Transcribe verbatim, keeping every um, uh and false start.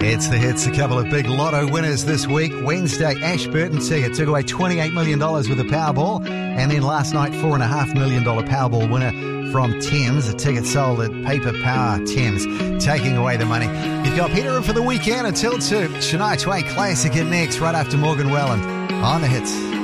It's the hits. A couple of big lotto winners this week. Wednesday, Ashburton ticket took away twenty-eight million dollars with the Powerball. And then last night, four point five million dollars Powerball winner from Thames. A ticket sold at Paper Power Thames, taking away the money. You've got Peter in for the weekend until two. Shania Twain Classic in next, right after Morgan Welland on the hits.